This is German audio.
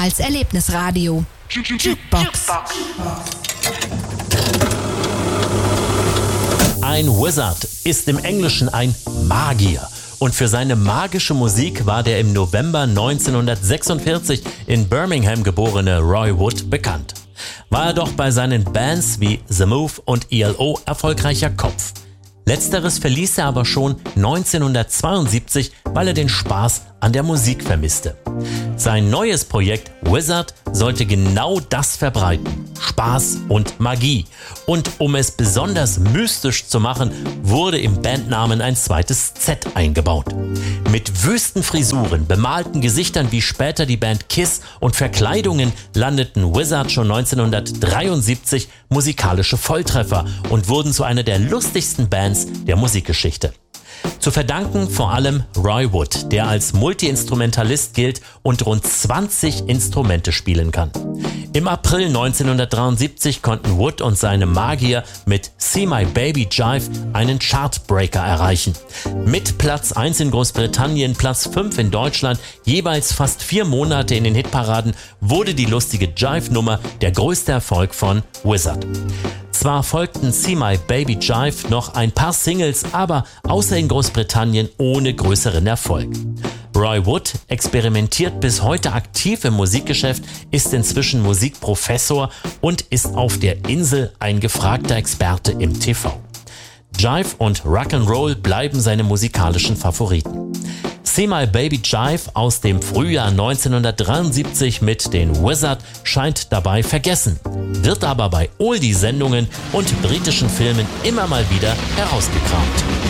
Ehemals Erlebnisradio. Jukebox. Ein Wizard ist im Englischen ein Magier. Und für seine magische Musik war der im November 1946 in Birmingham geborene Roy Wood bekannt. War er doch bei seinen Bands wie The Move und ELO erfolgreicher Kopf. Letzteres verließ er aber schon 1972, weil er den Spaß an der Musik vermisste. Sein neues Projekt Wizard sollte genau das verbreiten: Spaß und Magie. Und um es besonders mystisch zu machen, wurde im Bandnamen ein zweites Z eingebaut. Mit Wüstenfrisuren, bemalten Gesichtern wie später die Band Kiss und Verkleidungen landeten Wizard schon 1973 musikalische Volltreffer und wurden zu einer der lustigsten Bands der Musikgeschichte. Zu verdanken vor allem Roy Wood, der als Multiinstrumentalist gilt und rund 20 Instrumente spielen kann. Im April 1973 konnten Wood und seine Magier mit See My Baby Jive einen Chartbreaker erreichen. Mit Platz 1 in Großbritannien, Platz 5 in Deutschland, jeweils fast 4 Monate in den Hitparaden, wurde die lustige Jive-Nummer der größte Erfolg von Wizard. Zwar folgten See My Baby Jive noch ein paar Singles, aber außer in Großbritannien ohne größeren Erfolg. Roy Wood experimentiert bis heute aktiv im Musikgeschäft, ist inzwischen Musikprofessor und ist auf der Insel ein gefragter Experte im TV. Jive und Rock'n'Roll bleiben seine musikalischen Favoriten. See My Baby Jive aus dem Frühjahr 1973 mit den Wizard scheint dabei vergessen, wird aber bei Oldie-Sendungen und britischen Filmen immer mal wieder herausgekramt.